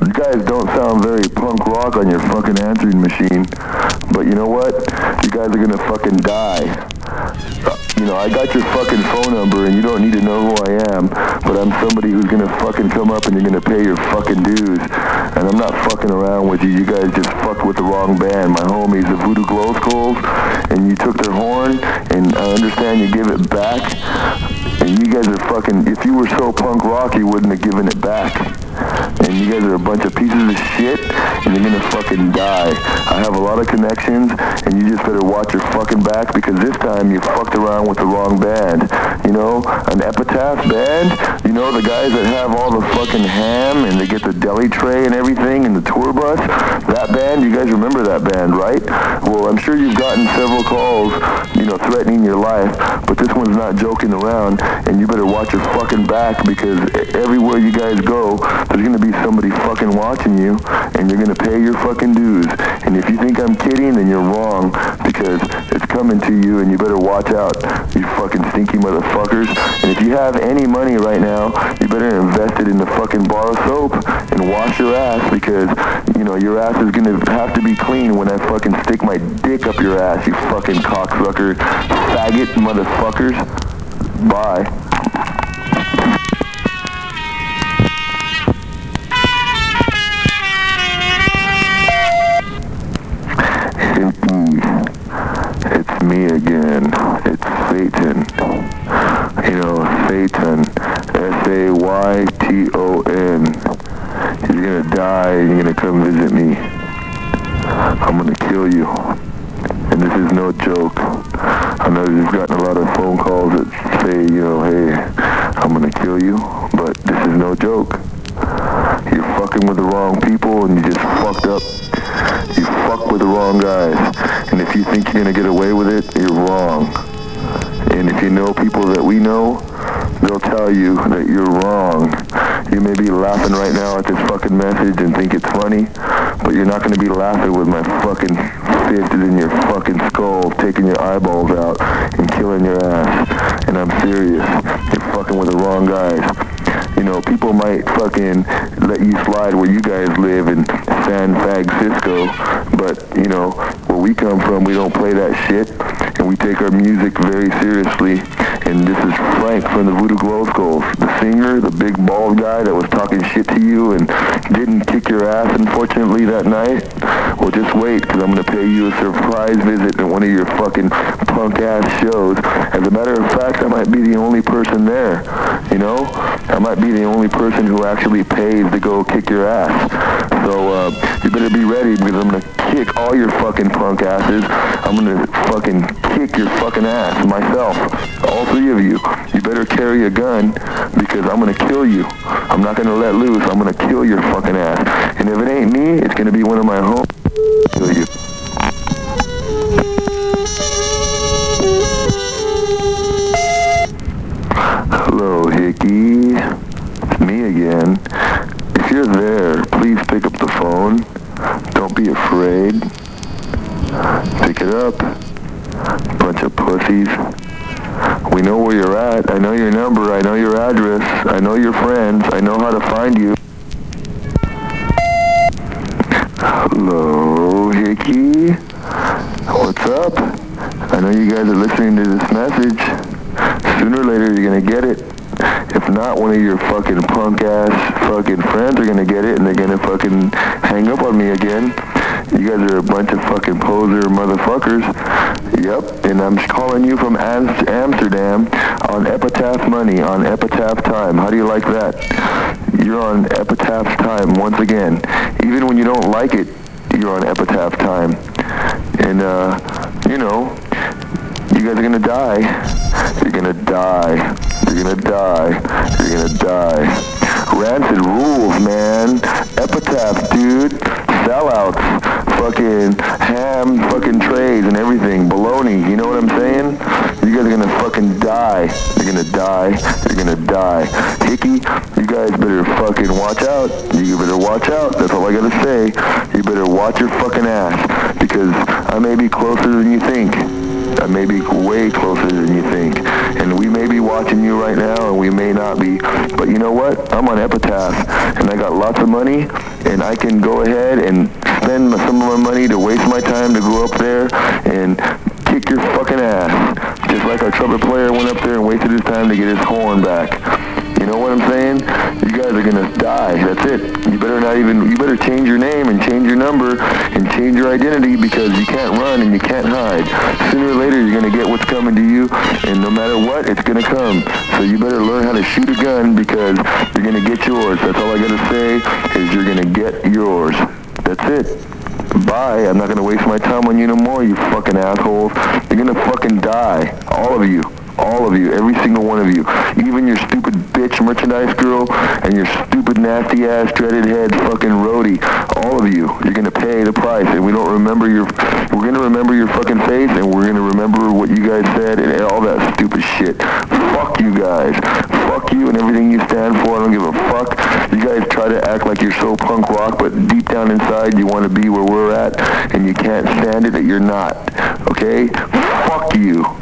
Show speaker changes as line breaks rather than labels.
You guys don't sound very punk rock on your fucking answering machine, but you know what? You guys are gonna fucking die. You know, I got your fucking phone number and you don't need to know who I am, but I'm somebody who's gonna fucking come up and you're gonna pay your fucking dues. And I'm not fucking around with you. You guys just fucked with the wrong band. My homies, the Voodoo Glow Skulls, and you took their horn, and I understand you give it back. And you guys are fucking, if you were so punk rock, you wouldn't have given it back. And you guys are a bunch of pieces of shit, and you're gonna fucking die. I have a lot of connections, and you just better watch your fucking back, because this time you fucked around with the wrong band. You know, an Epitaph band, you know, the guys that have all the fucking ham, and they get the deli tray and everything, and the tour bus, that band, you guys remember that band, right? Well, I'm sure you've gotten several calls, you know, threatening your life, but this one's not joking around, and you better watch your fucking back, because everywhere you guys go, there's gonna be somebody fucking watching you, and you're gonna pay your fucking dues. And if you think I'm kidding, then you're wrong, because it's coming to you, and you better watch out, you fucking stinky motherfuckers. And if you have any money right now, you better invest it in the fucking bar of soap and wash your ass, because, you know, your ass is gonna have to be clean when I fucking stick my dick up your ass, you fucking cocksucker, faggot motherfuckers. Bye. It's me again. It's Satan. You know, Satan. Sayton. He's gonna die and you're gonna come visit me. I'm gonna kill you. And this is no joke. I know you've gotten a lot of phone calls that say, you know, hey, I'm gonna kill you, but this is no joke. You're fucking with the wrong people and you just fucked up. You fuck with the wrong guys. And if you think you're gonna get away with it, you're wrong. And if you know people that we know, they'll tell you that you're wrong. You may be laughing right now at this fucking message and think it's funny, but you're not gonna be laughing with my fucking fist in your fucking skull, taking your eyeballs out and killing your ass. And I'm serious. You're fucking with the wrong guys. You know, people might fucking let you slide where you guys live in San Francisco, but, you know, where we come from, we don't play that shit, and we take our music very seriously. And this is Frank from the Voodoo Glow Skulls, the singer, the big bald guy that was talking shit to you and didn't kick your ass, unfortunately, that night. Well, just wait, because I'm going to pay you a surprise visit at one of your fucking punk-ass shows. As a matter of fact, I might be the only person there, you know? I might be the only person who actually pays to go kick your ass. So, you better be ready, because I'm going to kick all your fucking punk asses. I'm going to fucking kick your fucking ass myself. All three of you. You better carry a gun, because I'm going to kill you. I'm not going to let loose. I'm going to kill your fucking ass. And if it ain't me, it's going to be one of my homies. Kill you. Hello, Hickey. It's me again. If you're there, please pick up the phone. Don't be afraid. Pick it up. Bunch of pussies. We know where you're at. I know your number. I know your address. I know your friends. I know how to find you. Hello, Hickey. What's up? I know you guys are listening to this message. Sooner or later, you're gonna get it. If not, one of your fucking punk-ass fucking friends are gonna get it, and they're gonna fucking hang up on me again. You guys are a bunch of fucking poser motherfuckers. Yep, and I'm calling you from Amsterdam on Epitaph money, on Epitaph time. How do you like that? You're on Epitaph time once again. Even when you don't like it, you're on Epitaph time. And, you know, you guys are gonna die. You're gonna die. You're gonna die. You're gonna die. Rancid rules, man. Epitaph, dude. Sellouts. Fucking ham, fucking trays and everything. Baloney, you know what I'm saying? You guys are gonna fucking die. You're gonna die. You're gonna die. Hickey, you guys better fucking watch out. You better watch out. That's all I gotta say. You better watch your fucking ass. Because I may be closer than you think. I may be way closer than you think. And we may be watching you right now, and we may not be. But you know what? I'm on Epitaph, and I got lots of money, and I can go ahead and spend some of my money to waste my time to go up there and kick your fucking ass. Just like our trumpet player went up there and wasted his time to get his horn back. You know what I'm saying? You guys are gonna die. That's it. You better change your name and change your number and change your identity, because you can't run and you can't hide. Sooner or later, you're gonna get what's coming to you, and no matter what, it's gonna come. So you better learn how to shoot a gun, because you're gonna get yours. That's all I gotta say, is you're gonna get yours. That's it. Bye. I'm not gonna waste my time on you no more, you fucking assholes. You're gonna fucking die. All of you. All of you, every single one of you, even your stupid bitch merchandise girl and your stupid nasty ass dreaded head fucking roadie, all of you, you're gonna pay the price, and we're gonna remember your fucking face, and we're gonna remember what you guys said and all that stupid shit. Fuck you guys. Fuck you and everything you stand for. I don't give a fuck. You guys try to act like you're so punk rock, but deep down inside you want to be where we're at, and you can't stand it that you're not. Okay? Fuck you.